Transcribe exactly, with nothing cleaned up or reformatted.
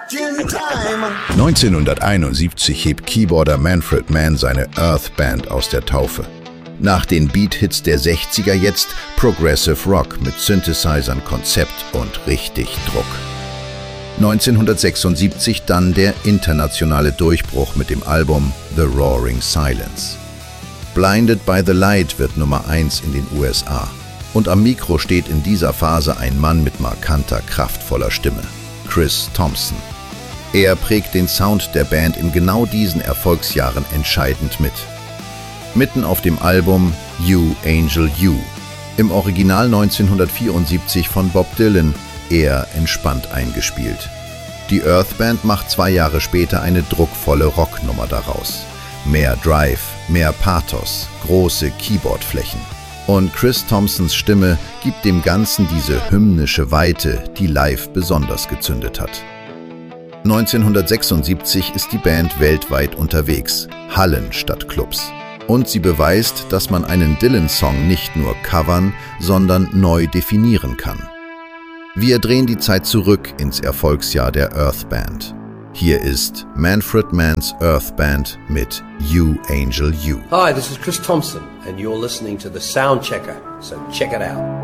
neunzehnhunderteinundsiebzig hebt Keyboarder Manfred Mann seine Earth Band aus der Taufe. Nach den Beat-Hits der sechziger jetzt Progressive Rock mit Synthesizern, Konzept und richtig Druck. neunzehnhundertsechsundsiebzig dann der internationale Durchbruch mit dem Album The Roaring Silence. Blinded by the Light wird Nummer eins in den U S A. Und am Mikro steht in dieser Phase ein Mann mit markanter, kraftvoller Stimme, Chris Thompson. Er prägt den Sound der Band in genau diesen Erfolgsjahren entscheidend mit. Mitten auf dem Album You Angel You, im Original neunzehnhundertvierundsiebzig von Bob Dylan, eher entspannt eingespielt. Die Earth Band macht zwei Jahre später eine druckvolle Rocknummer daraus. Mehr Drive, mehr Pathos, große Keyboardflächen. Und Chris Thompsons Stimme gibt dem Ganzen diese hymnische Weite, die live besonders gezündet hat. neunzehnhundertsechsundsiebzig ist die Band weltweit unterwegs, Hallen statt Clubs. Und sie beweist, dass man einen Dylan-Song nicht nur covern, sondern neu definieren kann. Wir drehen die Zeit zurück ins Erfolgsjahr der Earth Band. Hier ist Manfred Mann's Earth Band mit You Angel You. Hi, this is Chris Thompson and you're listening to The Sound Checker, so check it out.